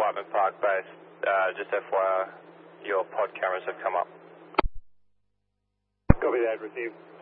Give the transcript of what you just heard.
Whiteman Park base. Just FYI, your pod cameras have come up. Copy that, received.